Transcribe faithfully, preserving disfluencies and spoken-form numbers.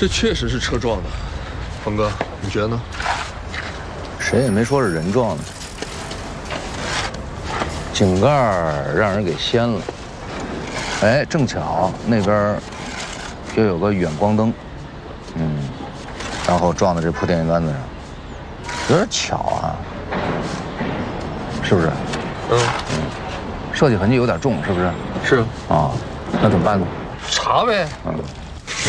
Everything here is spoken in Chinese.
这确实是车撞的，鹏哥，你觉得呢？ 谁也没说是人撞的，井盖让人给掀了。哎，正巧那边又有个远光灯，嗯，然后撞到这铺电线杆子上，有点巧啊，是不是？ 嗯嗯，设计痕迹有点重，是不是？ 是啊，那怎么办呢？ 查呗。 嗯。